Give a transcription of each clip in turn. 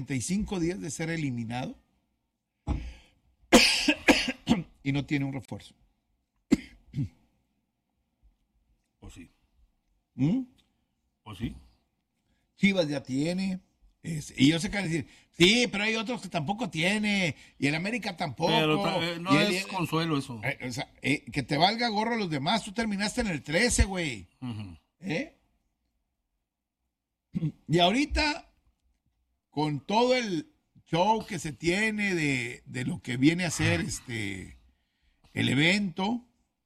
35 días de ser eliminado y no tiene un refuerzo. ¿O sí? ¿Mm? ¿O sí? Chivas ya tiene. Y yo sé que van a decir, sí, pero hay otros que tampoco tiene. Y el América tampoco. Pero no es consuelo eso. O sea, que te valga gorro a los demás. Tú terminaste en el 13, güey. Uh-huh. Y ahorita, con todo el show que se tiene de lo que viene a ser el evento,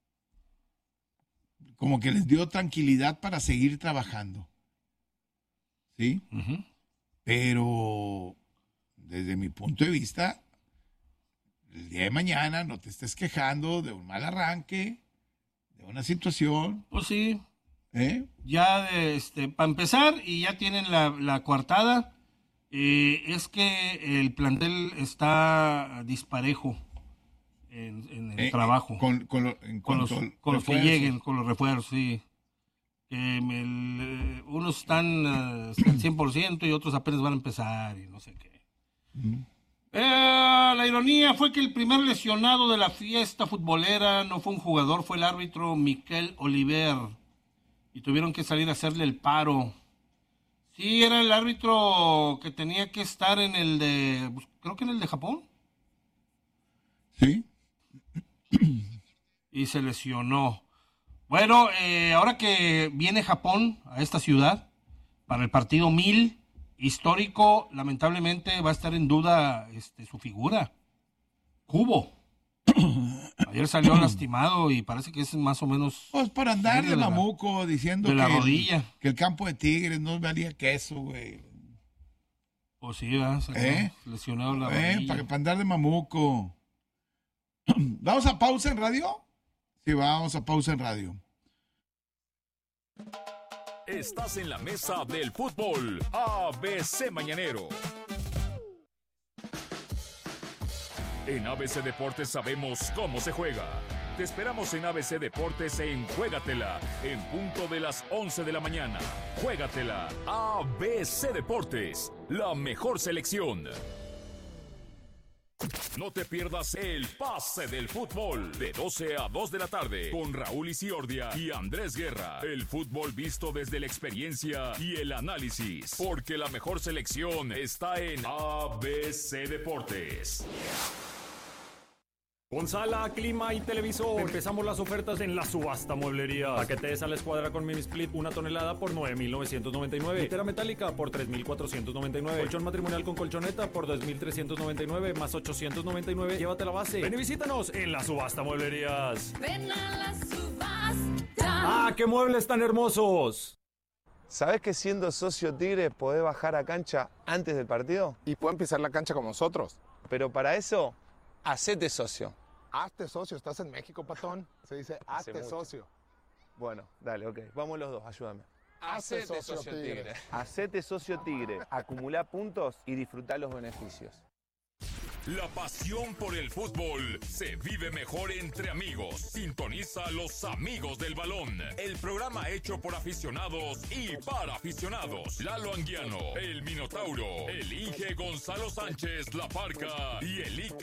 como que les dio tranquilidad para seguir trabajando. ¿Sí? Uh-huh. Pero desde mi punto de vista, el día de mañana no te estés quejando de un mal arranque, de una situación. Pues sí. Ya, para empezar, y ya tienen la coartada, es que el plantel está disparejo en el trabajo. Con los que lleguen, con los refuerzos, sí. Unos están al 100% y otros apenas van a empezar y no sé qué. La ironía fue que el primer lesionado de la fiesta futbolera no fue un jugador, fue el árbitro Miquel Oliver. Y tuvieron que salir a hacerle el paro. Sí, era el árbitro que tenía que estar creo que en el de Japón. Sí. Y se lesionó. Bueno, ahora que viene Japón a esta ciudad para el partido 1000 histórico, lamentablemente va a estar en duda su figura. Kubo. Ayer salió lastimado y parece que es más o menos... Pues por andar de mamuco diciendo de la rodilla. Que el campo de Tigres no valía queso, güey. Pues sí, lesionado la rodilla. Para andar de mamuco. ¿Vamos a pausa en radio? Sí, vamos a pausa en radio. Estás en la mesa del fútbol. ABC Mañanero. En ABC Deportes sabemos cómo se juega. Te esperamos en ABC Deportes en Juégatela, en punto de las 11 de la mañana. Juégatela, ABC Deportes, la mejor selección. No te pierdas el pase del fútbol de 12 a 2 de la tarde con Raúl Isiordia y Andrés Guerra. El fútbol visto desde la experiencia y el análisis, porque la mejor selección está en ABC Deportes. Con sala, clima y televisor. Empezamos las ofertas en la subasta mueblería. Paquete de sala escuadra con mini split 1 tonelada por 9,999. Litera metálica por 3,499. Colchón matrimonial con colchoneta por 2,399 más 899. Llévate la base. Ven y visítanos en la subasta mueblerías. Ven a la subasta. ¡Ah, qué muebles tan hermosos! ¿Sabés que siendo socio Tigre podés bajar a cancha antes del partido? Y pueden pisar la cancha con nosotros. Pero para eso, hacete socio. Hazte socio, estás en México, patón. Se dice hazte socio. Bueno, dale, ok. Vamos los dos, ayúdame. Hacete socio Tigre. Hacete socio Tigre. Acumulá puntos y disfrutá los beneficios. La pasión por el fútbol se vive mejor entre amigos. Sintoniza a Los Amigos del Balón, el programa hecho por aficionados y para aficionados. Lalo Anguiano, el Minotauro, el Inge Gonzalo Sánchez, La Parca y el Ica